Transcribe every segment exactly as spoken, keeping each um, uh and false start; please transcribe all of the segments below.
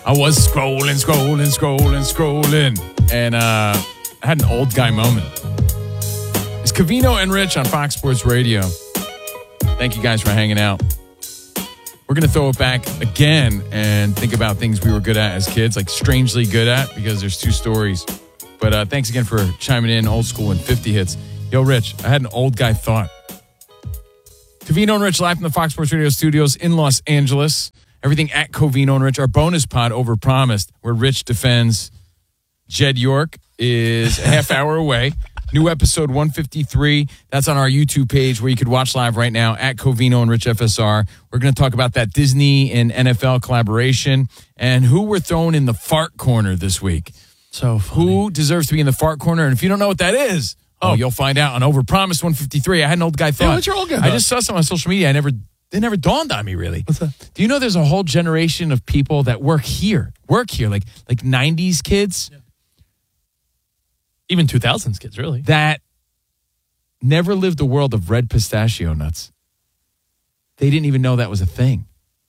I was scrolling, scrolling, scrolling, scrolling, and uh, I had an old guy moment. It's Covino and Rich on Fox Sports Radio. Thank you guys for hanging out. We're going to throw it back again and think about things we were good at as kids, like strangely good at, because there's two stories. But uh, thanks again for chiming in, old school and fifty hits. Yo, Rich, I had an old guy thought. Covino and Rich live from the Fox Sports Radio studios in Los Angeles. Everything at Covino and Rich. Our bonus pod, Overpromised, where Rich defends Jed York, is a half hour away. New episode one fifty-three. That's on our YouTube page where you could watch live right now at Covino and Rich F S R. We're going to talk about that Disney and N F L collaboration and who we're throwing in the fart corner this week. So funny. Who deserves to be in the fart corner? And if you don't know what that is, oh, oh you'll find out on Overpromised one fifty-three. I had an old guy thought. Yeah, what's your old guy thought? I just saw some on social media. I never, it never dawned on me really. What's that? Do you know there's a whole generation of people that work here, work here, like like nineties kids? Yeah. Even two thousands kids, really. That never lived a world of red pistachio nuts. They didn't even know that was a thing.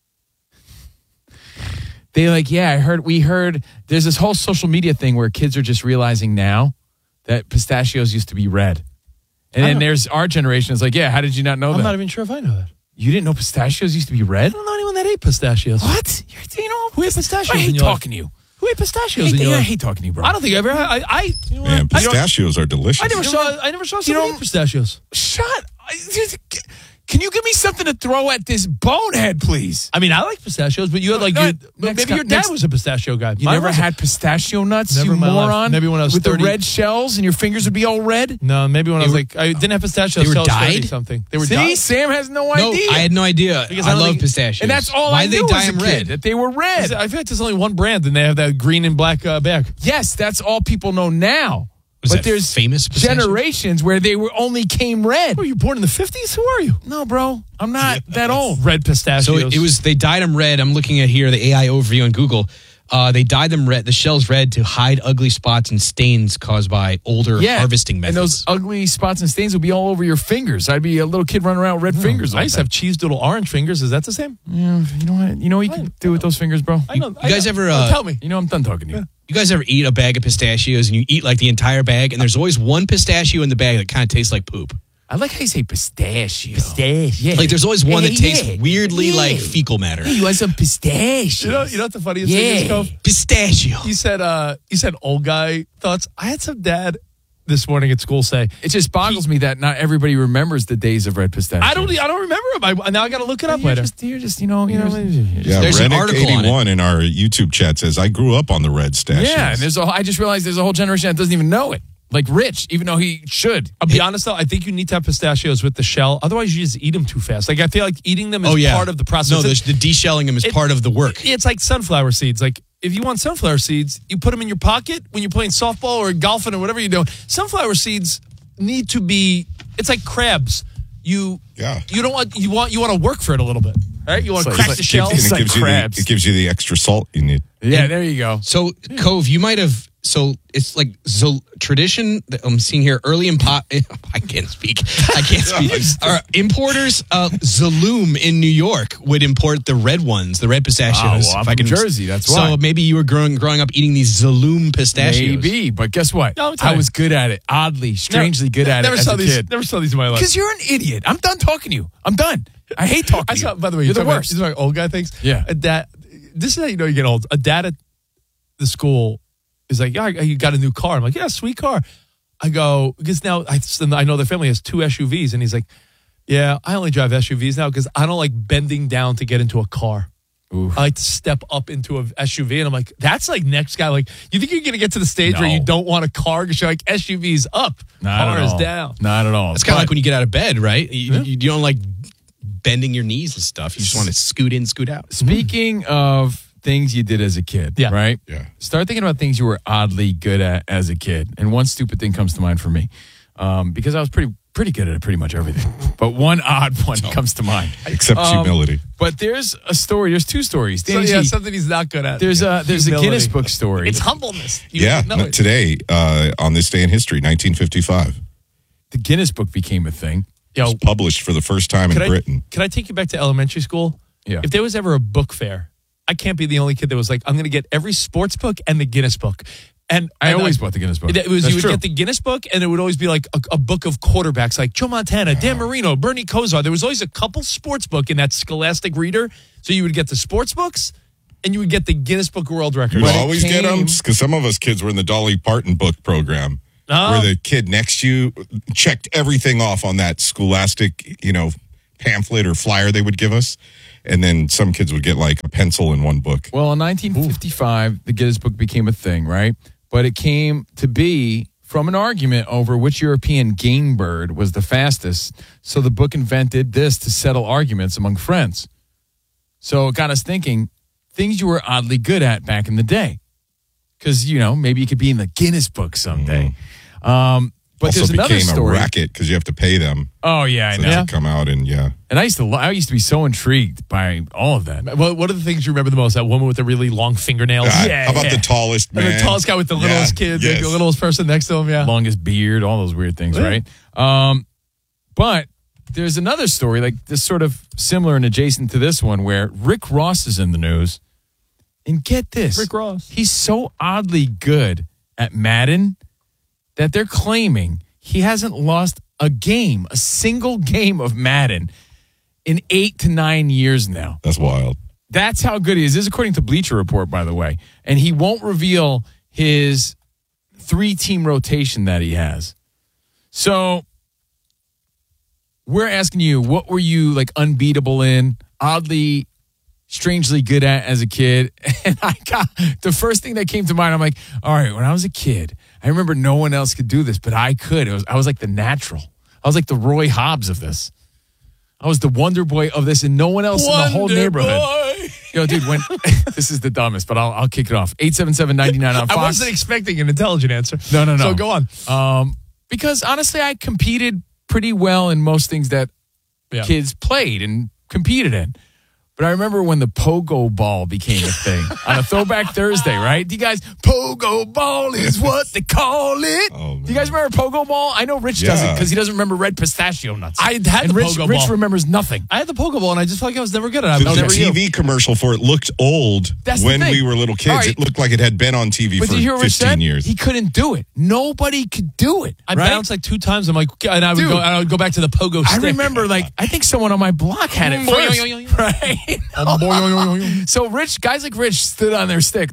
They like, yeah, I heard, we heard, there's this whole social media thing where kids are just realizing now that pistachios used to be red. And then there's our generation is like, yeah, how did you not know I'm that? not even sure if I know that. You didn't know pistachios used to be I red? don't know anyone that ate pistachios. What? You're, you know, Who ate pistachios I hate in your life? talking to you. Who ate pistachios I hate, in your yeah, I life? hate talking to you, bro. I don't think I ever. I. I you know Man, what? I don't- pistachios are delicious. I never You saw. know- I never saw you someone know- eat pistachios. Shut. I- just- Can you give me something to throw at this bonehead, please? I mean, I like pistachios, but you had like No, you, next maybe co- your dad next- was a pistachio guy. You Mine never wasn't. had pistachio nuts, Never you in my life. moron? Maybe when I was with thirty the red shells and your fingers would be all red? No, maybe when I was like, I didn't have pistachios. They were till I was dyed? thirty something. They were See, dyed. Sam has no, No, idea. I had no idea. Because I, I don't love think- pistachios. and that's all Why I they knew dye as a them kid, red? that they were red. I feel like there's only one brand, and they have that green and black uh, bag. Yes, that's all people know now. Was but that there's famous pistachios? generations where they were only came red. Were you born in the fifties? Who are you? No, bro, I'm not that old. Red pistachios. So it, it was. They dyed them red. I'm looking at here the A I overview on Google. Uh, they dyed them red, the shells red, to hide ugly spots and stains caused by older Yeah, harvesting methods. and those ugly spots and stains would be all over your fingers. I'd be a little kid running around with red fingers. I all used to day. have cheese doodle orange fingers. Is that the same? Yeah, you know what? You know what you can do with those fingers, bro? I know. you guys I know. ever, Oh, uh, tell me. You know, I'm done talking to you. You guys ever eat a bag of pistachios and you eat like the entire bag, and there's always one pistachio in the bag that kind of tastes like poop? I like how you say pistachio. Pistachio. Yeah. Like there's always one that Yeah, tastes yeah. weirdly Yeah. like fecal matter. Hey, you want some pistachio? You know, you know what the funniest thing is, Yeah. Cove? Pistachio. You said, uh, you said old guy thoughts. I had some dad this morning at school say, It just boggles me that not everybody remembers the days of red pistachio. I don't, I don't remember him. I, now I got to look it up You're later. just, you're just, you know, you know. Yeah, There's an Rennick article on it. eighty-one in our YouTube chat says, I grew up on the red pistachios. Yeah, and there's a. I just realized there's a whole generation that doesn't even know it. Like Rich, even though he should. I'll be honest though, I think you need to have pistachios with the shell. Otherwise, you just eat them too fast. Like I feel like eating them is Oh yeah, part of the process. No, the, It's- the deshelling them is it- part of the work. It's like sunflower seeds. Like if you want sunflower seeds, you put them in your pocket when you're playing softball or golfing or whatever you're doing. Sunflower seeds need to be. It's like crabs. You Yeah. You don't want you want you want to work for it a little bit. Right? You want to It's crack like- the it's shell. And It's it like gives you the, crabs. it gives you the extra salt you need. Yeah, there you go. So, Cove, you might have. So it's like so tradition. That I'm seeing here early in pot. I can't speak. I can't speak. Our importers, uh, Zaloom in New York would import the red ones, the red pistachios. Oh, well, I'm if I from can, Jersey, that's so why. maybe you were growing growing up eating these Zaloom pistachios. Maybe, but guess what? No, it's all I right. was good at it. Oddly, strangely good at never it as saw a these, kid. Never saw these in my life. Because you're an idiot. I'm done talking to you. I'm done. I hate talking I to saw. you. By the way, you're the talking about- worst. These are my old guy things. Yeah. A dad. This is how you know you get old. A dad at the school is like, yeah, you got a new car. I'm like, yeah, sweet car. I go because now I, I know their family has two S U Vs, and he's like, yeah, I only drive S U Vs now because I don't like bending down to get into a car. Oof. I like to step up into a S U V, and I'm like, that's like next guy. Like, you think you're gonna get to the stage where No. you don't want a car because you're like S U Vs up, Not car at is all. down. Not at all. It's kind of But- like when you get out of bed, right? You, Yeah. you don't like bending your knees and stuff. You just want to scoot in, scoot out. Speaking of things you did as a kid, Yeah. right? Yeah. Start thinking about things you were oddly good at as a kid. And one stupid thing comes to mind for me um, because I was pretty pretty good at pretty much everything. But one odd one comes to mind. Except Um, humility. But there's a story. There's two stories. So, Danny yeah, G, something he's not good at. there's a there's a Humility. Guinness Book story. It's humbleness. You Yeah, know no, it. today, uh, on this day in history, nineteen fifty-five. The Guinness Book became a thing. It was published for the first time in Can I, Britain. can I take you back to elementary school? Yeah. If there was ever a book fair, I can't be the only kid that was like, I'm going to get every sports book and the Guinness book. And I and always bought the Guinness book. It, it was That's you would true. get the Guinness book, and it would always be like a, a book of quarterbacks, like Joe Montana, Dan Marino, Bernie Kosar. There was always a couple sports book in that Scholastic reader, so you would get the sports books, and you would get the Guinness Book of World Records. You But it always get them came- because some of us kids were in the Dolly Parton book program, Oh. where the kid next to you checked everything off on that Scholastic, you know, pamphlet or flyer they would give us, and then some kids would get like a pencil in one book. Well, in nineteen fifty-five, the Guinness Book became a thing, right? But it came to be from an argument over which European game bird was the fastest. So the book invented this to settle arguments among friends. So it got us thinking things you were oddly good at back in the day. Because, you know, maybe you could be in the Guinness Book someday. Um, but also there's another became story. a racket because you have to pay them Oh, yeah, I to, know. to come out and yeah. And I used to, lo- I used to be so intrigued by all of that. What, what are the things you remember the most? That woman with the really long fingernails? God, Yeah, how about yeah. the tallest And man? the tallest guy with the Yeah, littlest kid, yes. the littlest person next to him, yeah. Longest beard, all those weird things, Yeah. right? Um, but there's another story, like this sort of similar and adjacent to this one, where Rick Ross is in the news. And get this. Rick Ross. He's so oddly good at Madden that they're claiming he hasn't lost a game, a single game of Madden in eight to nine years now. That's wild. That's how good he is. This is according to Bleacher Report, by the way. And he won't reveal his three-team rotation that he has. So we're asking you, what were you like unbeatable in, oddly, strangely good at as a kid? And I got the first thing that came to mind. I'm like, all right, when I was a kid, I remember no one else could do this, but I could. It was I was like the natural. I was like the Roy Hobbs of this. I was the Wonder Boy of this, and no one else in the whole Wonder neighborhood. Boy. Yo, dude, when this is the dumbest, but I'll I'll kick it off. eight seven seven, nine nine on I Fox. wasn't expecting an intelligent answer. No, no, no. So go on. Um, because honestly, I competed pretty well in most things that Yeah. kids played and competed in. But I remember when the pogo ball became a thing on a Throwback Thursday, right? Do you guys, pogo ball is what they call it. Oh, Do you guys remember pogo ball? I know Rich Yeah. doesn't because he doesn't remember red pistachio nuts. I had and the Rich, pogo Rich ball. remembers nothing. I had the Pokeball, and I just felt like I was never good at it. The, I was the never T you. V commercial for it looked old That's the when thing. we were little kids. All right. It looked like it had been on T V But for did you hear what Rich fifteen said? years. He couldn't do it. Nobody could do it. I right? bounced like two times. I'm like, and I would Dude. go. I would go back to the pogo I stick. remember, like, I think someone on my block had it Mm, boing, first, yoing, yoing. right? So Rich, guys like Rich stood on their stick,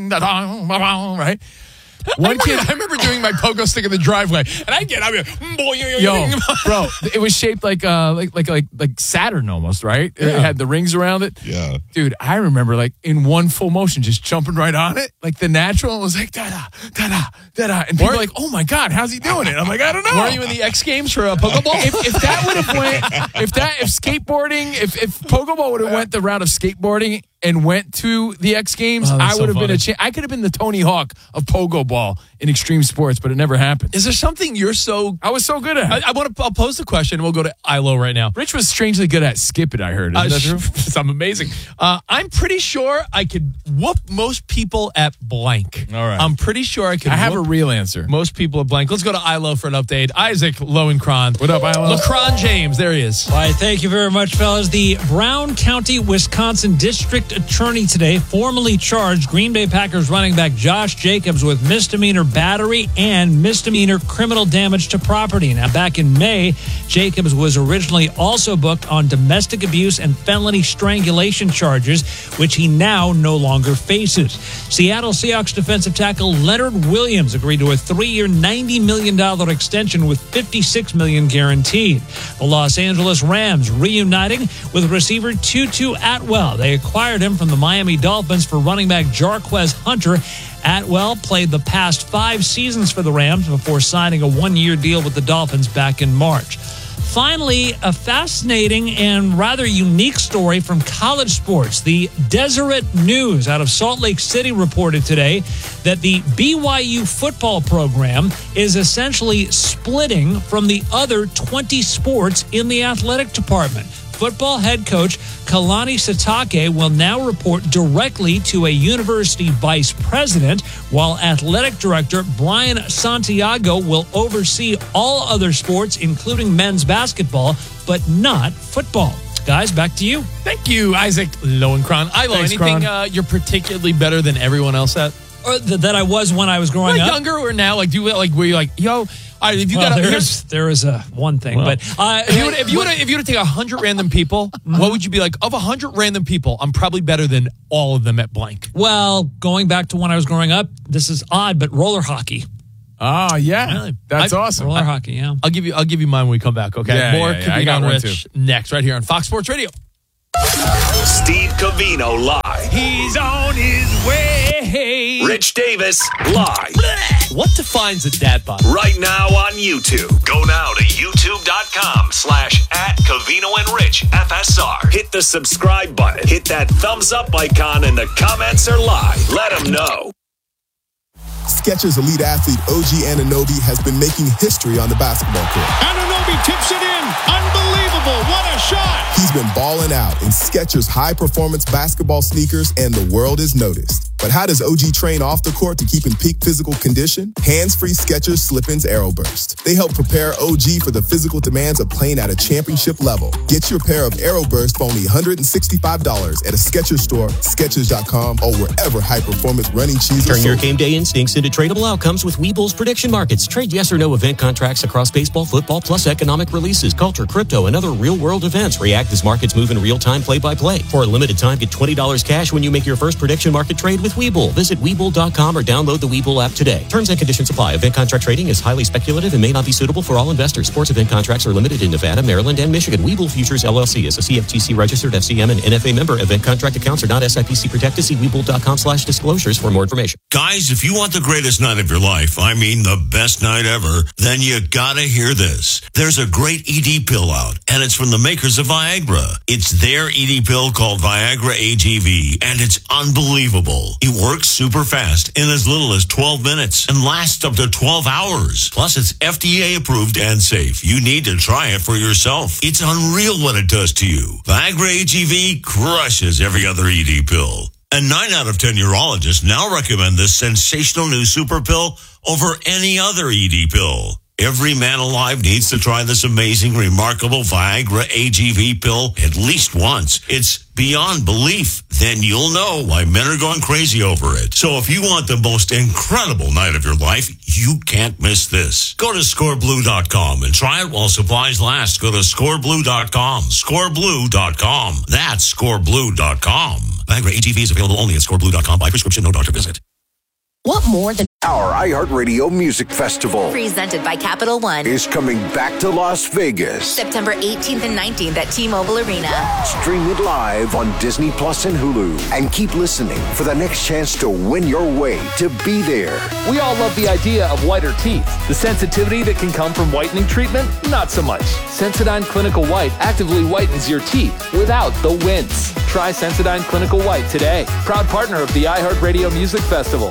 right? One I remember, kid, I remember doing my pogo stick in the driveway, and I get, I mean, boing, yo, yoing, yoing. bro, it was shaped like, uh, like, like, like, like Saturn almost, right? It Yeah. had the rings around it. yeah. Dude, I remember like in one full motion, just jumping right on it, like the natural. It was like da da da da da da, and people were like, "Oh my god, how's he doing it?" I'm like, "I don't know." Weren't you in the X Games for a Pokeball? if, if that would have went, if that, if skateboarding, if if Pokeball would have went the route of skateboarding and went to the X Games, Oh, that's I so would have been funny. a. Cha- I could have been the Tony Hawk of Pogo Ball in extreme sports, but it never happened. Is there something you're so? I was so good at. I, it. I want to. I'll pose the question. We'll go to I L O right now. Rich was strangely good at skip it. I heard. Isn't Uh, that true? I'm amazing. Uh, I'm pretty sure I could whoop most people at blank. All right. I'm pretty sure I could. I have a whoop real answer. most people at blank. Let's go to I L O for an update. Isaac Lowenkron. What up, I L O? LeCron James. There he is. Why, thank you very much, fellas. The Brown County, Wisconsin District Attorney today formally charged Green Bay Packers running back Josh Jacobs with misdemeanor battery and misdemeanor criminal damage to property. Now, back in May, Jacobs was originally also booked on domestic abuse and felony strangulation charges, which he now no longer faces. Seattle Seahawks defensive tackle Leonard Williams agreed to a three-year, ninety million dollars extension with fifty-six million dollars guaranteed. The Los Angeles Rams reuniting with receiver Tutu Atwell. They acquired him from the Miami Dolphins for running back Jarquez Hunter. Atwell played the past five seasons for the Rams before signing a one-year deal with the Dolphins back in March. Finally, a fascinating and rather unique story from college sports. The Deseret News out of Salt Lake City reported today that the B Y U football program is essentially splitting from the other twenty sports in the athletic department. Football head coach Kalani Sitake will now report directly to a university vice president, while athletic director Brian Santiago will oversee all other sports, including men's basketball, but not football. Guys, back to you. Thank you, Isaac Lowenkron. Ilo, Thanks, anything Kron. uh, you're particularly better than everyone else at? Or th- that I was when I was growing Like up. younger or now? Like, do you like, were you like, yo, all right, if you Well, got there here's- is there is a one thing, Well, but uh, If you would, if you would, if you were to take a hundred random people, what would you be like? Of a hundred random people, I'm probably better than all of them at blank. well, going back to when I was growing up, this is odd, but roller hockey, Oh, yeah. Really? That's I- awesome. roller hockey, yeah. I'll give you, I'll give you mine when we come back. Okay, Yeah, more yeah, yeah. I Cavino got and one, Rich next, right here on Fox Sports Radio. Steve Covino live. He's on his way. Rich Davis live. What defines a dad bod? Right now on YouTube. Go now to youtube.com slash at Covino and Rich F S R. Hit the subscribe button. Hit that thumbs up icon and the comments are live. Let them know. Skechers elite athlete O G Anunoby has been making history on the basketball court. Anunoby tips it in. Unbelievable. What a shot. He's been balling out in Skechers high-performance basketball sneakers, and the world is noticed. But how does O G train off the court to keep in peak physical condition? Hands-free Skechers Slip-ins Aeroburst. They help prepare O G for the physical demands of playing at a championship level. Get your pair of Aeroburst for only one hundred sixty-five dollars at a Skechers store, Skechers dot com, or wherever high-performance running shoes are Turn your sold. game day instincts into tradable outcomes with Webull's prediction markets. Trade yes or no event contracts across baseball, football, plus economic releases, culture, crypto, and other real-world events. React as markets move in real time, play-by-play. For a limited time, get twenty dollars cash when you make your first prediction market trade with Webull. Visit Webull dot com or download the Webull app today. Terms and conditions apply. Event contract trading is highly speculative and may not be suitable for all investors. Sports event contracts are limited in Nevada, Maryland, and Michigan. Webull Futures L L C is a C F T C registered F C M and N F A member. Event contract accounts are not S I P C protected. See Webull dot com slash disclosures for more information. Guys, if you want the greatest night of your life, I mean the best night ever, then you gotta hear this. There's a great E D pill out, and it's from the makers of Viagra. It's their E D pill called Viagra A G V, and it's unbelievable. It works super fast in as little as twelve minutes and lasts up to twelve hours. Plus, it's F D A approved and safe. You need to try it for yourself. It's unreal what it does to you. Viagra A G V crushes every other E D pill. And nine out of ten urologists now recommend this sensational new super pill over any other E D pill. Every man alive needs to try this amazing, remarkable Viagra A G V pill at least once. It's beyond belief. Then you'll know why men are going crazy over it. So if you want the most incredible night of your life, you can't miss this. Go to score blue dot com and try it while supplies last. Go to score blue dot com. score blue dot com. That's score blue dot com. Viagra A G V is available only at score blue dot com by prescription, no doctor visit. What more than Our iHeartRadio Music Festival presented by Capital One is coming back to Las Vegas. September eighteenth and nineteenth at T-Mobile Arena. Stream it live on Disney Plus and Hulu. And keep listening for the next chance to win your way to be there. We all love the idea of whiter teeth. The sensitivity that can come from whitening treatment, not so much. Sensodyne Clinical White actively whitens your teeth without the wince. Try Sensodyne Clinical White today. Proud partner of the iHeartRadio Music Festival.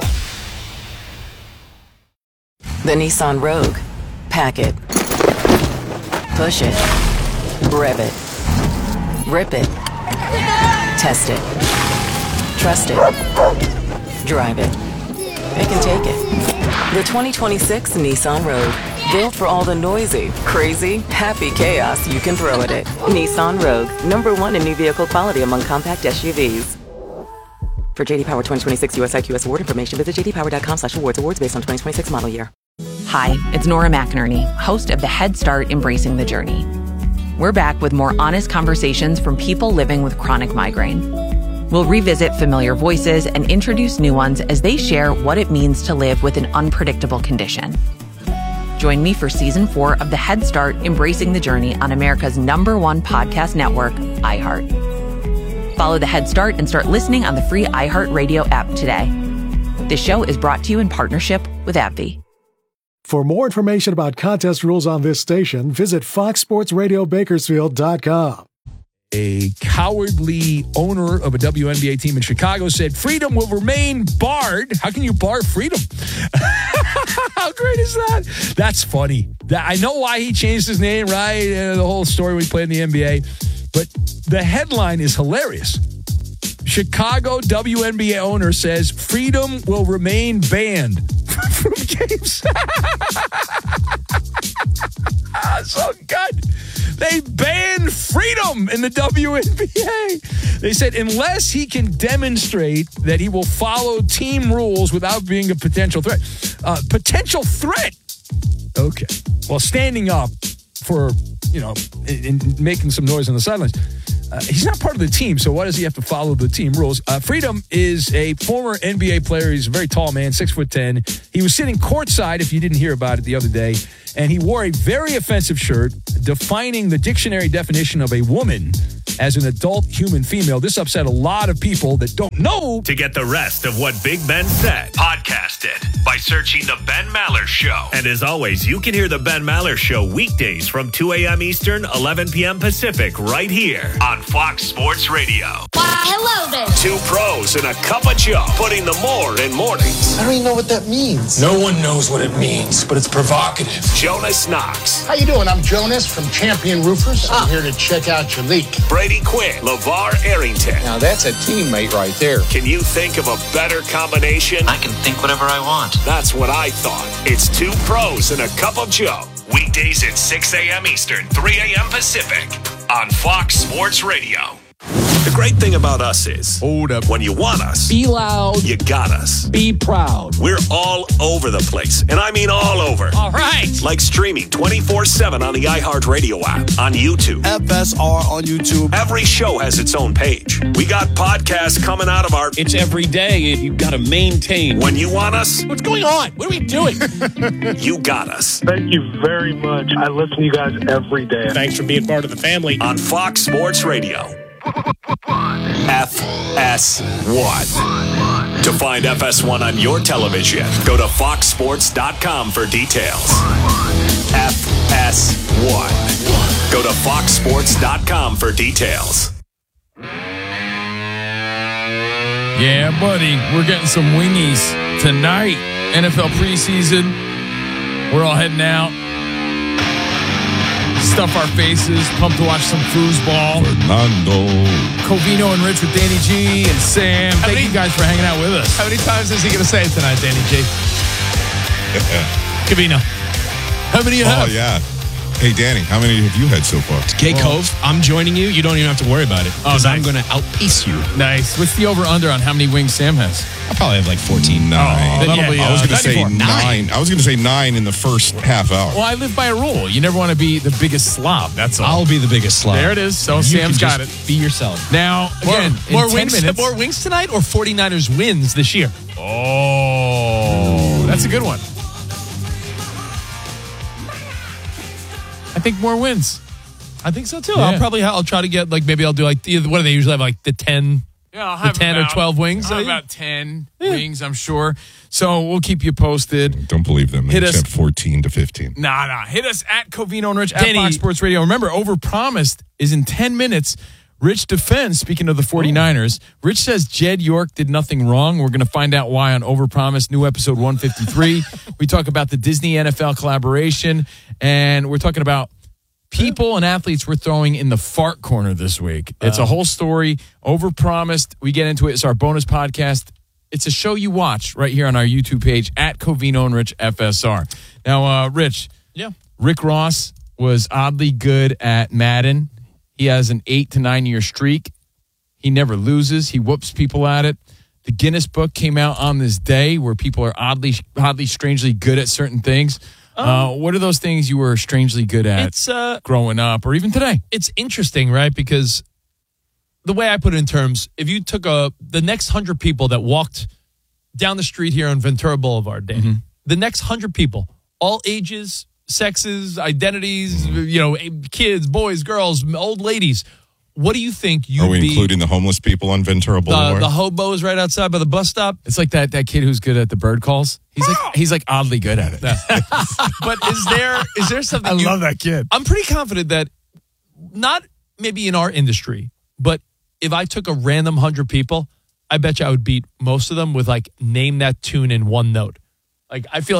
The Nissan Rogue. Pack it. Push it. Rev it. Rip it. Test it. Trust it. Drive it. It can take it. The twenty twenty-six Nissan Rogue. Built for all the noisy, crazy, happy chaos you can throw at it. Nissan Rogue. Number one in new vehicle quality among compact S U Vs. For J D Power twenty twenty-six U S I Q S award information, visit j d power dot com slash awards. Awards based on twenty twenty-six model year. Hi, it's Nora McInerney, host of the Head Start Embracing the Journey. We're back with more honest conversations from people living with chronic migraine. We'll revisit familiar voices and introduce new ones as they share what it means to live with an unpredictable condition. Join me for season four of the Head Start Embracing the Journey on America's number one podcast network, iHeart. Follow the Head Start and start listening on the free iHeartRadio app today. This show is brought to you in partnership with AbbVie. For more information about contest rules on this station, visit fox sports radio bakersfield dot com. A cowardly owner of a W N B A team in Chicago said freedom will remain barred. How can you bar freedom? How great is that? That's funny. That, I know why he changed his name, right? Uh, the whole story when he played in the N B A. But the headline is hilarious. Chicago W N B A owner says freedom will remain banned from games. So good. They banned freedom in the W N B A. They said unless he can demonstrate that he will follow team rules without being a potential threat. Uh, potential threat. Okay. Well, standing up for, you know, and making some noise on the sidelines. Uh, he's not part of the team, so why does he have to follow the team rules? Uh, Freedom is a former N B A player. He's a very tall man, six foot ten. He was sitting courtside, if you didn't hear about it the other day, and he wore a very offensive shirt defining the dictionary definition of a woman as an adult human female. This upset a lot of people that don't know. To get the rest of what Big Ben said, podcast it by searching The Ben Maller Show. And as always, you can hear The Ben Maller Show weekdays from two a.m. Eastern, eleven p.m. Pacific, right here on Fox Sports Radio. Why, hello there. Two pros and a cup of Joe, putting the more in mornings. I don't even know what that means. No one knows what it means, but it's provocative. Jonas Knox. How you doing? I'm Jonas from Champion Roofers. I'm here to check out your leak. Brady Quinn. LeVar Arrington. Now that's a teammate right there. Can you think of a better combination? I can think whatever I want. That's what I thought. It's two pros and a cup of Joe. Weekdays at six a.m. Eastern, three a.m. Pacific on Fox Sports Radio. The great thing about us is, hold up, when you want us, be loud, you got us. Be proud. We're all over the place, and I mean all over. All right. Like streaming twenty-four seven on the iHeartRadio app, on YouTube. F S R on YouTube. Every show has its own page. We got podcasts coming out of our... It's every day, and you've got to maintain. When you want us... What's going on? What are we doing? You got us. Thank you very much. I listen to you guys every day. Thanks for being part of the family. On Fox Sports Radio. F S one. To find F S one on your television, go to fox sports dot com for details. F S one. Go to fox sports dot com for details. Yeah, buddy, we're getting some wingies tonight. N F L preseason. We're all heading out. Stuff our faces, pumped to watch some foosball. Fernando. Covino and Rich with Danny G and Sam. Thank many, you guys for hanging out with us. How many times is he going to say it tonight, Danny G? Covino. How many you have? Oh, yeah. Hey, Danny, how many have you had so far? Gay Oh. Cove, I'm joining you. You don't even have to worry about it. Because Oh, I'm nice. going to outpace you. Nice. What's the over-under on how many wings Sam has? I'll probably have like fourteen. Nine. Oh, that'll be, I was uh, going to say ninety-four. nine. I was going to say nine in the first half hour. Well, I live by a rule. You never want to be the biggest slob. That's all. I'll be the biggest slob. There it is. So You Sam's can got just it. Be yourself. Now, again, more, more in ten wings, minutes. more wings tonight or 49ers wins this year? Oh, that's a good one. I think more wins. I think so too. Yeah. I'll probably I'll try to get like maybe I'll do like the, what do they usually have like the ten Yeah, I'll the have ten about, or twelve wings. I'll have about ten yeah. wings, I'm sure. So we'll keep you posted. Don't believe them. Hit Except us. fourteen to fifteen. Nah, nah. Hit us at Covino and Rich Danny. at Fox Sports Radio. Remember, Overpromised is in ten minutes. Rich defends, speaking of the 49ers. Rich says Jed York did nothing wrong. We're going to find out why on Overpromised, new episode one fifty-three. We talk about the Disney N F L collaboration, and we're talking about people and athletes we're throwing in the fart corner this week. It's a whole story. Overpromised. We get into it. It's our bonus podcast. It's a show you watch right here on our YouTube page at Covino and Rich F S R. Now, uh, Rich. Yeah. Rick Ross was oddly good at Madden. He has an eight to nine year streak. He never loses. He whoops people at it. The Guinness Book came out on this day where people are oddly, oddly, strangely good at certain things. Um, uh, what are those things you were strangely good at it's, uh, growing up or even today? It's interesting, right? Because the way I put it in terms, if you took a the next hundred people that walked down the street here on Ventura Boulevard, Danny, mm-hmm. the next hundred people, all ages, sexes, identities, you know, kids, boys, girls, old ladies. What do you think you'd Are we be? including the homeless people on Ventura Boulevard? The, the hobos right outside by the bus stop. It's like that that kid who's good at the bird calls. He's like he's like oddly good at it. But is there is there something? I you, love that kid. I'm pretty confident that not maybe in our industry, but if I took a random hundred people, I bet you I would beat most of them with like name that tune in one note. Like I feel like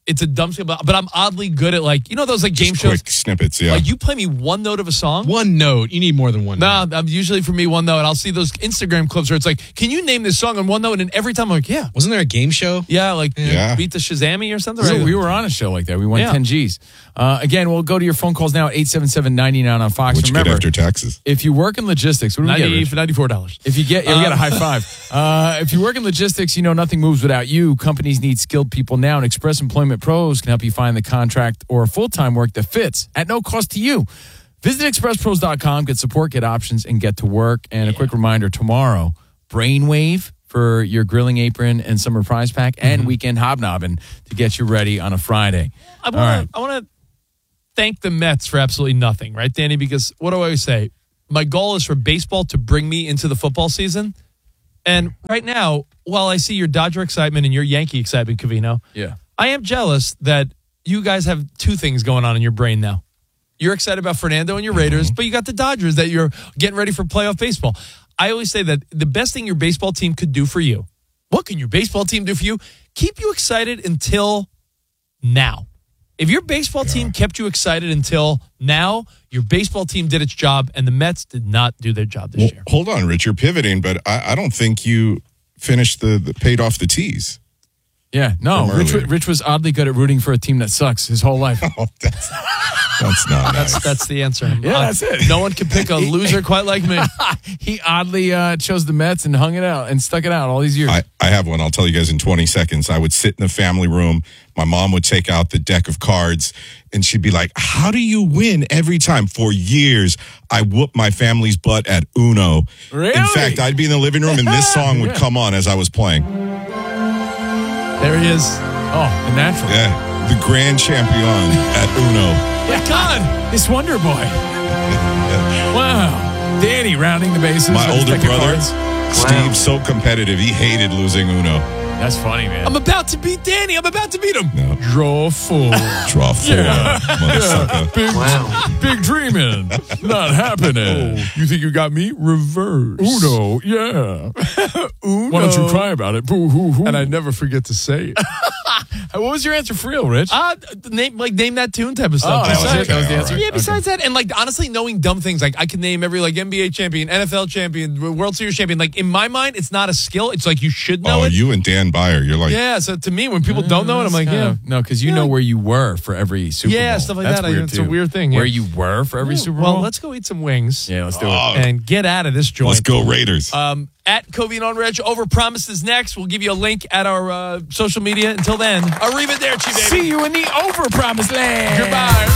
it's a dumb skill, but, but I'm oddly good at like, you know, those like game Just shows. quick snippets, yeah. Like you play me one note of a song. One note. You need more than one No, note. I'm usually for me one note. I'll see those Instagram clips where it's like, can you name this song on one note? And every time I'm like, yeah. Wasn't there a game show? Yeah, like Yeah. Beat the Shazammy or something. We Right? were, we were on a show like that. We won Yeah. ten G's. Uh, again, we'll go to your phone calls now at eight seven seven, nine nine on Fox. What you get Remember, after taxes? if you work in logistics, what do we get, ninety Rich? for ninety-four dollars. If you get, yeah, we got a Um, high five. Uh, if you work in logistics, you know nothing moves without you. Companies need skilled people now, and Express Employment Pros can help you find the contract or full-time work that fits at no cost to you. Visit express pros dot com, get support, get options, and get to work. And a quick reminder, tomorrow, Brainwave for your grilling apron and summer prize pack, and Mm-hmm. weekend hobnobbing to get you ready on a Friday. I All want right. to I want to thank the Mets for absolutely nothing, right, Danny? Because what do I always say? My goal is for baseball to bring me into the football season. And right now, while I see your Dodger excitement and your Yankee excitement, Covino, Yeah. I am jealous that you guys have two things going on in your brain now. You're excited about Fernando and your Raiders, but you got the Dodgers that you're getting ready for playoff baseball. I always say that the best thing your baseball team could do for you, what can your baseball team do for you? Keep you excited until now. If your baseball team kept you excited until now, your baseball team did its job, and the Mets did not do their job this Well, year. hold on, Rich. You're pivoting, but I, I don't think you finished the, the paid off the tees. Yeah, no, From Rich, earlier. Rich was oddly good at rooting for a team that sucks his whole life. Oh, that's, that's not That's nice. that's the answer. Yeah, Uh, that's it. No one can pick a loser quite like me. He oddly uh, chose the Mets and hung it out and stuck it out all these years. I, I have one. I'll tell you guys in twenty seconds. I would sit in the family room. My mom would take out the deck of cards and she'd be like, how do you win every time? For years, I whooped my family's butt at Uno. Really? In fact, I'd be in the living room and this song would come on as I was playing. There he is. Oh, the natural. Yeah. The grand champion at Uno. Yeah, God, this Wonder Boy. Wow. Danny rounding the bases. My with his older deck of brother, cards. Steve's so competitive. He hated losing Uno. That's funny, man. I'm about to beat Danny. I'm about to beat him. No. Draw four. Draw four, Yeah. motherfucker. Big, big dreaming. Not happening. You think you got me? Reverse. Uno, yeah. Uno. Why don't you cry about it? Boo hoo hoo. And I never forget to say it. What was your answer for real, Rich? Uh, name like name that tune type of stuff. Oh, that was Besides- it? That was the answer? Yeah, besides that, and like honestly, knowing dumb things, like I can name every like N B A champion, N F L champion, World Series champion. Like in my mind, it's not a skill. It's like you should know Oh, it. you and Dan Byer, you're like, Yeah. So to me, when people don't know it, I'm like, Kind yeah. of- No, because you Yeah. know where you were for every Super Bowl. Yeah, stuff like That's that. I- Weird it's a too. weird thing, yeah. Where you were for every Yeah, Super Bowl? Well, let's go eat some wings. Yeah, let's do it. Oh. And get out of this joint. let's go Raiders. Um, at Covino and Rich, Overpromise is next. We'll give you a link at our uh, social media. Until then, arrivederci, baby. See you in the overpromised land. Goodbye.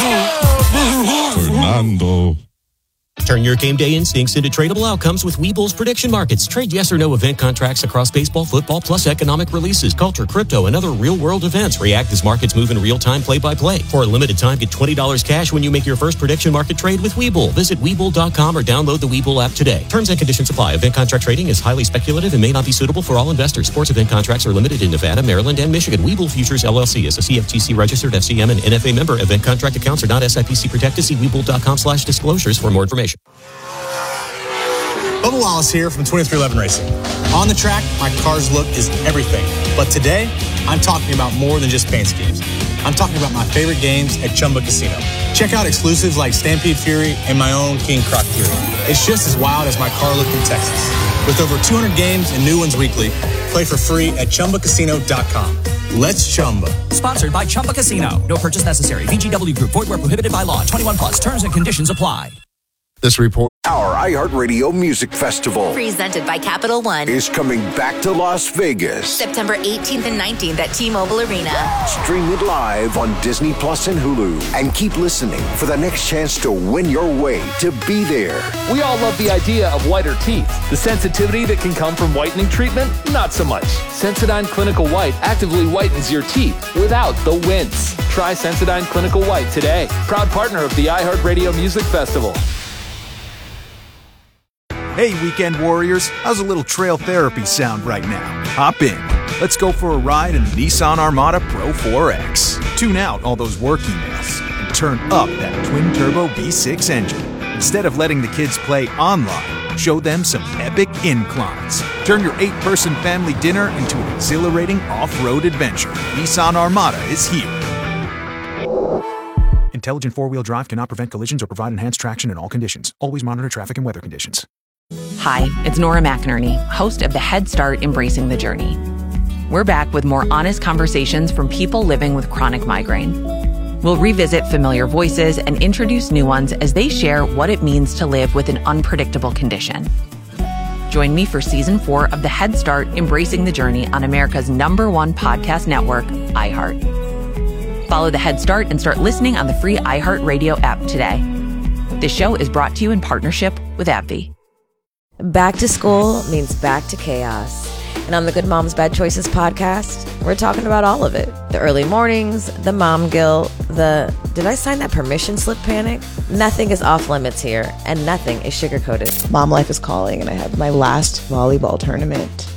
Fernando. Turn your game day instincts into tradable outcomes with Webull's prediction markets. Trade yes or no event contracts across baseball, football, plus economic releases, culture, crypto, and other real-world events. React as markets move in real time, play-by-play. For a limited time, get twenty dollars cash when you make your first prediction market trade with Webull. Visit Webull dot com or download the Webull app today. Terms and conditions apply. Event contract trading is highly speculative and may not be suitable for all investors. Sports event contracts are limited in Nevada, Maryland, and Michigan. Webull Futures, L L C is a C F T C registered F C M and N F A member. Event contract accounts are not S I P C protected. See Webull dot com slash disclosures for more information. Bubba Wallace here from twenty-three eleven Racing. On the track, my car's look is everything. But today, I'm talking about more than just paint schemes. I'm talking about my favorite games at Chumba Casino. Check out exclusives like Stampede Fury and my own King Croc Fury. It's just as wild as my car look in Texas. With over two hundred games and new ones weekly, play for free at Chumba Casino dot com. Let's Chumba. Sponsored by Chumba Casino. No purchase necessary. V G W Group. Void where prohibited by law. twenty-one plus. Terms and conditions apply. This report. Our iHeartRadio Music Festival Presented by Capital One. is coming back to Las Vegas. September eighteenth and nineteenth at T-Mobile Arena. Stream it live on Disney Plus and Hulu. And keep listening for the next chance to win your way to be there. We all love the idea of whiter teeth. The sensitivity that can come from whitening treatment, not so much. Sensodyne Clinical White actively whitens your teeth without the wince. Try Sensodyne Clinical White today. Proud partner of the iHeartRadio Music Festival. Hey, Weekend Warriors, how's a little trail therapy sound right now? Hop in. Let's go for a ride in the Nissan Armada Pro four X. Tune out all those work emails and turn up that twin-turbo V six engine. Instead of letting the kids play online, Show them some epic inclines. Turn your eight-person family dinner into an exhilarating off-road adventure. Nissan Armada is here. Intelligent four-wheel drive cannot prevent collisions or provide enhanced traction in all conditions. Always monitor traffic and weather conditions. Hi, it's Nora McInerney, host of the Head Start Embracing the Journey. We're back with more honest conversations from people living with chronic migraine. We'll revisit familiar voices and introduce new ones as they share what it means to live with an unpredictable condition. Join me for season four of the Head Start Embracing the Journey on America's number one podcast network, iHeart. Follow the Head Start and start listening on the free iHeartRadio app today. This show is brought to you in partnership with AbbVie. Back to school means back to chaos. And on the Good Moms Bad Choices podcast, we're talking about all of it. The early mornings, the mom guilt, the did I sign that permission slip panic? Nothing is off limits here, and nothing is sugar-coated. Mom life is calling, and I have my last volleyball tournament